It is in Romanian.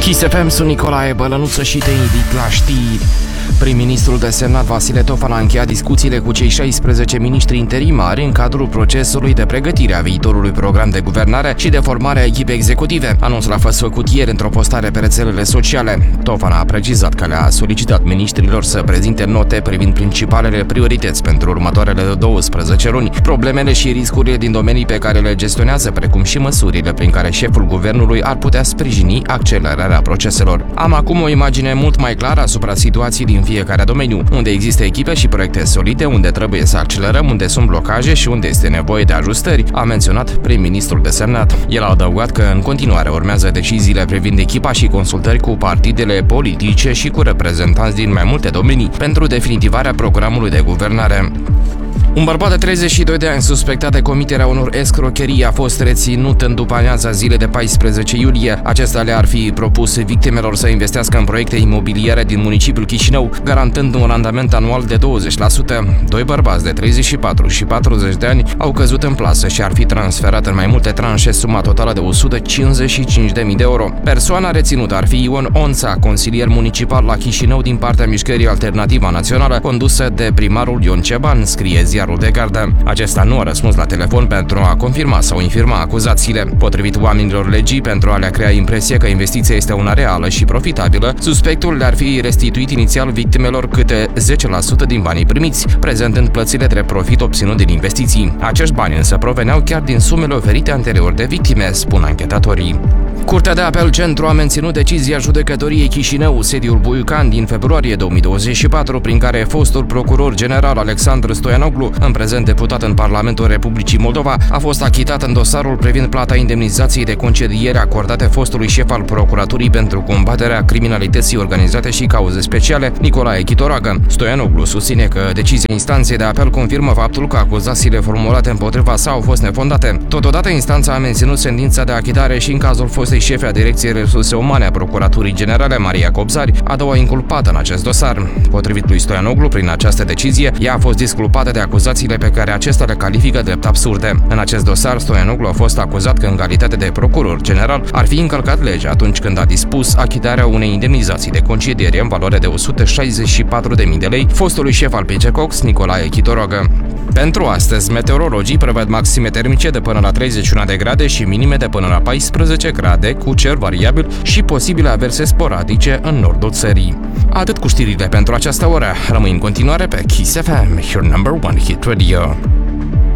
Kiss FM, sunt Nicolae Bălănuță și te invit la știri. Prim-ministrul desemnat Vasile Tofan a încheiat discuțiile cu cei 16 miniștri interimari în cadrul procesului de pregătire a viitorului program de guvernare și de formare a echipei executive. Anunțul a fost făcut ieri într-o postare pe rețelele sociale. Tofan a precizat că le-a solicitat miniștrilor să prezinte note privind principalele priorități pentru următoarele 12 luni, problemele și riscurile din domenii pe care le gestionează, precum și măsurile prin care șeful guvernului ar putea sprijini accelerarea proceselor. Am acum o imagine mult mai clară asupra situației din fiecare domeniu, unde există echipe și proiecte solide, unde trebuie să accelerăm, unde sunt blocaje și unde este nevoie de ajustări, a menționat prim-ministrul desemnat. El a adăugat că în continuare urmează deciziile privind echipa și consultări cu partidele politice și cu reprezentanți din mai multe domenii pentru definitivarea programului de guvernare. Un bărbat de 32 de ani suspectat de comiterea unor escrocherii a fost reținut în după-amiaza zilei de 14 iulie. Acesta le-ar fi propus victimelor să investească în proiecte imobiliare din municipiul Chișinău, garantând un randament anual de 20%. Doi bărbați de 34 și 40 de ani au căzut în plasă și ar fi transferat în mai multe tranșe suma totală de 155.000 de euro. Persoana reținută ar fi Ion Onța, consilier municipal la Chișinău din partea Mișcării Alternativa Națională, condusă de primarul Ion Ceban, scrie Ziarul de Gardă. Acesta nu a răspuns la telefon pentru a confirma sau infirma acuzațiile. Potrivit oamenilor legii, pentru a le crea impresia că investiția este una reală și profitabilă, suspectul le-ar fi restituit inițial victimelor câte 10% din banii primiți, prezentând plățile drept profit obținut din investiții. Acești bani însă proveneau chiar din sumele oferite anterior de victime, spun anchetatorii. Curtea de apel Centru a menținut decizia judecătoriei Chișinău, sediul Buiucan, din februarie 2024, prin care fostul procuror general Alexandru Stoianoglu, în prezent deputat în Parlamentul Republicii Moldova, a fost achitat în dosarul privind plata indemnizației de concediere acordate fostului șef al Procuraturii pentru combaterea criminalității organizate și cauze speciale, Nicolae Chitoracă. Stoianoglu susține că decizia instanței de apel confirmă faptul că acuzațiile formulate împotriva sa au fost nefondate. Totodată, instanța a menținut sentința de achitare și în cazul fostei șefe a Direcției Resurse Umane a Procuraturii Generale, Maria Cobzari, a doua inculpată în acest dosar. Potrivit lui Stoianoglu, prin această decizie, ea a fost disculpată de acuzațiile pe care acesta le califică drept absurde. În acest dosar, Stoianoglu a fost acuzat că, în calitate de procuror general, ar fi încălcat legea atunci când a dispus achitarea unei indemnizații de concediere în valoare de 164.000 de lei fostului șef al PCCOX, Nicolae Chitoracă. Pentru astăzi, meteorologii prevăd maxime termice de până la 31 de grade și minime de până la 14 grade, cu cer variabil și posibile averse sporadice în nordul țării. Atât cu știrile pentru această oră. Rămâi în continuare pe Kiss FM, your number one hit radio.